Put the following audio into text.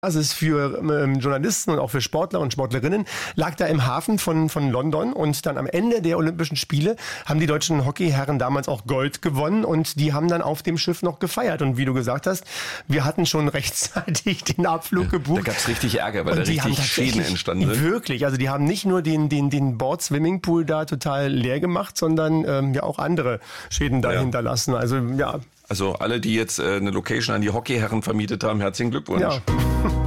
Basis für Journalisten und auch für Sportler und Sportlerinnen, lag da im Hafen von London und dann am Ende der Olympischen Spiele haben die deutschen Hockeyherren damals auch Gold gewonnen und die haben dann auf dem Schiff noch gefeiert und wie du gesagt hast, wir hatten schon rechtzeitig den Abflug gebucht. Da gab es richtig Ärger, weil da richtig Schäden entstanden sind. Wirklich, also die haben nicht nur den Bord-Swimmingpool da total leer gemacht, sondern ja auch andere Schäden da hinterlassen. Also ja. Also alle, die jetzt eine Location an die Hockeyherren vermietet haben, herzlichen Glückwunsch. Ja.